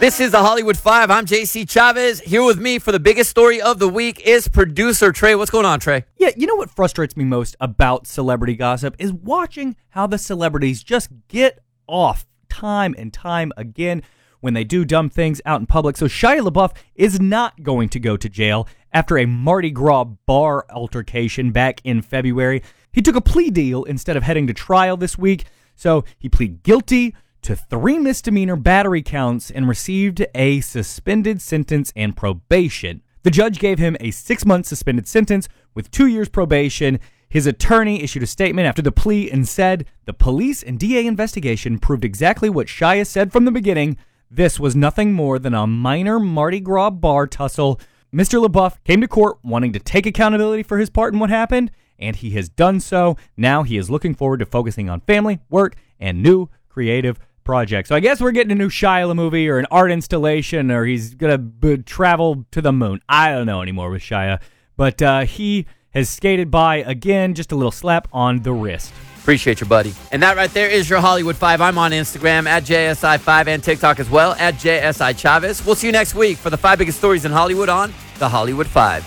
This is the Hollywood Five. I'm JC Chavez. Here with me for the biggest story of the week is producer Trey. What's going on, Trey? Yeah, you know what frustrates me most about celebrity gossip is watching how the celebrities just get off time and time again when they do dumb things out in public. So Shia LaBeouf is not going to go to jail after a Mardi Gras bar altercation back in February. He took a plea deal instead of heading to trial this week. So he pleaded guilty to 3 misdemeanor battery counts and received a suspended sentence and probation. The judge gave him a 6-month suspended sentence with 2 years probation. His attorney issued a statement after the plea and said, "The police and DA investigation proved exactly what Shia said from the beginning. This was nothing more than a minor Mardi Gras bar tussle." Mr. LaBeouf came to court wanting to take accountability for his part in what happened, and he has done so. Now he is looking forward to focusing on family, work, and new creative project. So I guess we're getting a new Shia movie or an art installation, or he's going to travel to the moon. I don't know anymore with Shia. But he has skated by again, just a little slap on the wrist. Appreciate you, buddy. And that right there is your Hollywood Five. I'm on Instagram at JSI5 and TikTok as well at JSI Chavez. We'll see you next week for the 5 biggest stories in Hollywood on the Hollywood Five.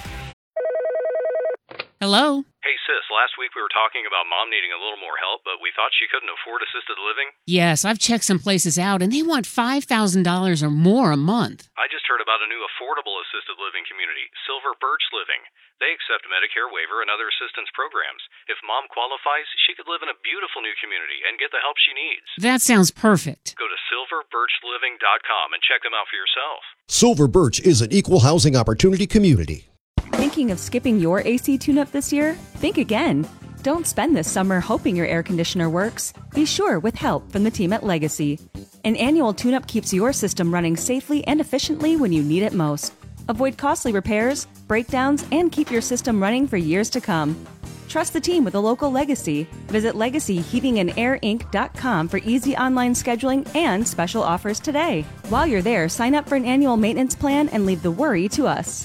Hello? Hey, sis, last week we were talking about Mom needing a little more help, but we thought she couldn't afford assisted living. Yes, I've checked some places out, and they want $5,000 or more a month. I just heard about a new affordable assisted living community, Silver Birch Living. They accept Medicare waiver and other assistance programs. If Mom qualifies, she could live in a beautiful new community and get the help she needs. That sounds perfect. Go to silverbirchliving.com and check them out for yourself. Silver Birch is an equal housing opportunity community. Thinking of skipping your AC tune-up this year? Think again. Don't spend this summer hoping your air conditioner works. Be sure with help from the team at Legacy. An annual tune-up keeps your system running safely and efficiently when you need it most. Avoid costly repairs, breakdowns, and keep your system running for years to come. Trust the team with a local Legacy. Visit LegacyHeatingandAirInc.com for easy online scheduling and special offers today. While you're there, sign up for an annual maintenance plan and leave the worry to us.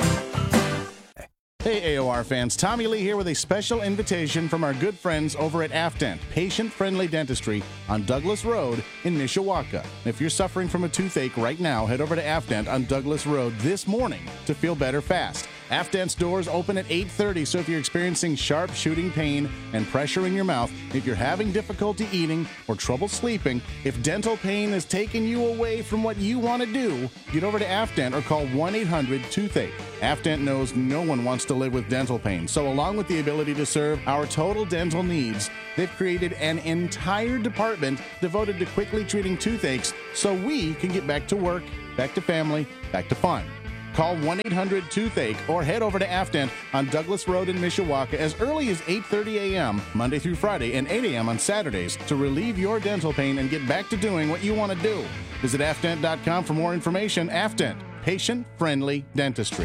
Hey AOR fans, Tommy Lee here with a special invitation from our good friends over at Afdent, patient-friendly dentistry on Douglas Road in Mishawaka. If you're suffering from a toothache right now, head over to Afdent on Douglas Road this morning to feel better fast. Afdent's doors open at 8:30, so if you're experiencing sharp shooting pain and pressure in your mouth, if you're having difficulty eating or trouble sleeping, if dental pain is taking you away from what you want to do, get over to Afdent or call 1-800-TOOTHACHE. Afdent knows no one wants to live with dental pain, so along with the ability to serve our total dental needs, they've created an entire department devoted to quickly treating toothaches so we can get back to work, back to family, back to fun. Call 1-800-TOOTHACHE or head over to Afdent on Douglas Road in Mishawaka as early as 8:30 a.m. Monday through Friday and 8 a.m. on Saturdays to relieve your dental pain and get back to doing what you want to do. Visit Afdent.com for more information. Afdent, patient-friendly dentistry.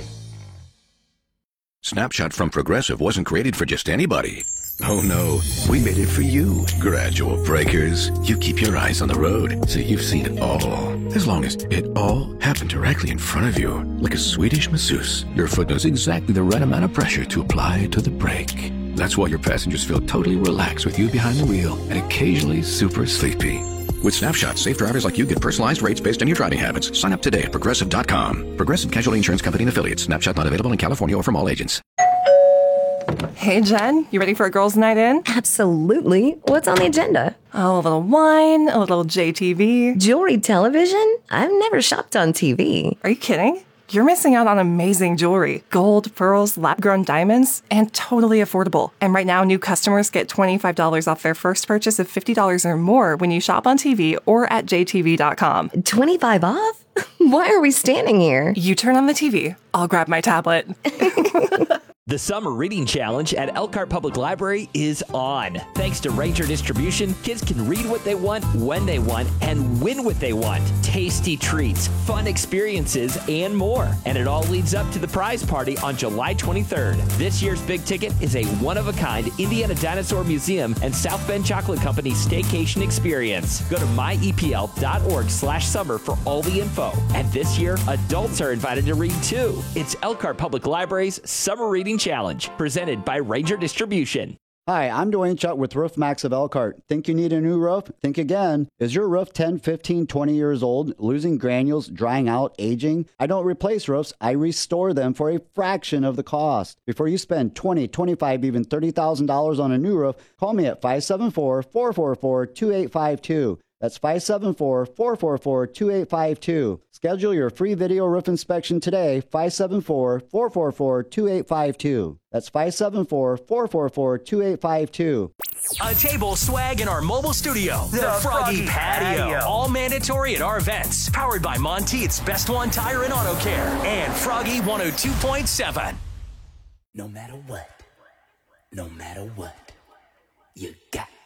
Snapshot from Progressive wasn't created for just anybody. Oh no, we made it for you. Gradual breakers. You keep your eyes on the road, so you've seen it all. As long as it all happened directly in front of you, like a Swedish masseuse, your foot knows exactly the right amount of pressure to apply to the brake. That's why your passengers feel totally relaxed with you behind the wheel and occasionally super sleepy. With Snapshot, safe drivers like you get personalized rates based on your driving habits. Sign up today at Progressive.com. Progressive Casualty Insurance Company and Affiliates. Snapshot not available in California or from all agents. Hey, Jen, you ready for a girls' night in? Absolutely. What's on the agenda? Oh, a little wine, a little JTV. Jewelry television? I've never shopped on TV. Are you kidding? You're missing out on amazing jewelry. Gold, pearls, lab-grown diamonds, and totally affordable. And right now, new customers get $25 off their first purchase of $50 or more when you shop on TV or at jtv.com. 25 off? Why are we standing here? You turn on the TV. I'll grab my tablet. The Summer Reading Challenge at Elkhart Public Library is on. Thanks to Ranger Distribution, kids can read what they want, when they want, and win what they want. Tasty treats, fun experiences, and more. And it all leads up to the prize party on July 23rd. This year's big ticket is a one-of-a-kind Indiana Dinosaur Museum and South Bend Chocolate Company staycation experience. Go to myepl.org/summer for all the info. And this year, adults are invited to read too. It's Elkhart Public Library's Summer Reading Challenge, presented by Ranger Distribution. Hi, I'm Dwayne Chuck with Roof Max of Elkhart. Think you need a new roof? Think again. Is your roof 10, 15, 20 years old, losing granules, drying out, aging? I don't replace roofs. I restore them for a fraction of the cost. Before you spend $20, $25, even $30,000 on a new roof, call me at 574-444-2852. That's 574-444-2852. Schedule your free video roof inspection today, 574-444-2852. That's 574-444-2852. A table, swag, in our mobile studio. The Froggy Patio. All mandatory at our events. Powered by Monteith's Best One Tire and Auto Care. And Froggy 102.7. No matter what, you got